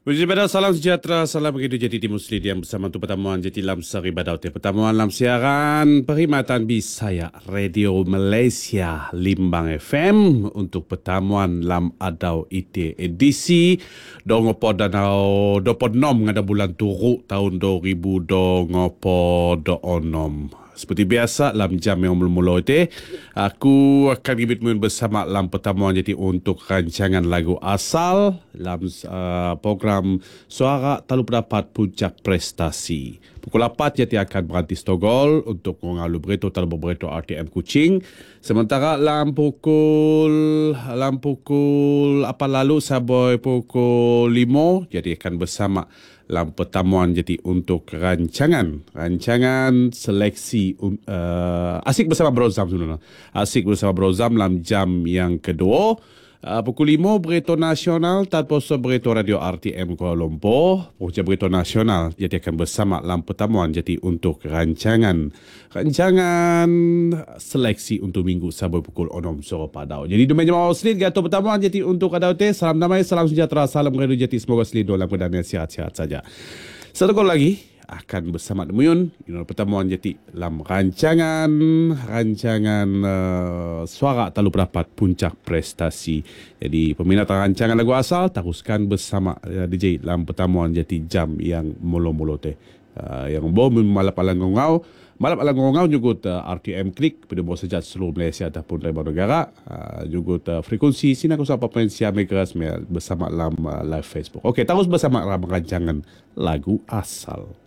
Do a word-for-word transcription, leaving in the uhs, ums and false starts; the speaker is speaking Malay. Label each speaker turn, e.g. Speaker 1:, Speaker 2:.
Speaker 1: Puji pada salam sejahtera, salam begitu jadi di Muslim yang bersama tu pertemuan jadi lam seri badau te pertemuan lam siaran perkhidmatan Bisaya Radio Malaysia Limbang F M untuk pertemuan lam adau ite edisi dongopo danau dopo nom ngada bulan turu tahun dua ribu dongopo do onom. Seperti biasa, dalam jam yang mula-mula itu, aku akan berbincang bersama dalam pertemuan jadi untuk rancangan lagu asal dalam uh, program Suara Talu Pendapat Puncak Prestasi. Pukul lapan jadi akan berhenti Stogol untuk mengalu berita talu berita R T M Kuching. Sementara dalam pukul dalam pukul apa lalu sampai pukul lima jadi akan bersama dalam pertemuan jadi untuk rancangan rancangan seleksi uh, asik bersama Brozam sebenarnya. Asik bersama Brozam dalam jam yang kedua. Uh, pukul lima berita nasional tanpa berita radio R T M Kuala Lumpur. Pukul berita nasional jadi akan bersama dalam pertemuan jadi untuk rancangan rancangan seleksi untuk minggu sampai pukul enam sore padau. Jadi domain jemaah Muslim gato pertemuan jadi untuk adau te salam damai, salam sejahtera, salam redu jadi semoga selidu dalam keadaan sihat-sihat saja. Satu lagi akan bersama Demuyun ini pertemuan jadi dalam rancangan rancangan uh, Suara Talu Pendapat Puncak Prestasi. Jadi peminat rancangan lagu asal teruskan bersama uh, D J dalam pertemuan jadi jam yang mula-mula teh. Uh, yang bom malap alang ngau malap alang ngau juga uh, R T M Klik pada bawah sejat seluruh Malaysia ataupun dari negara uh, juga uh, frekuensi sini aku sapa pensia megas bersama dalam uh, live Facebook. Okey, terus bersama dalam rancangan lagu asal.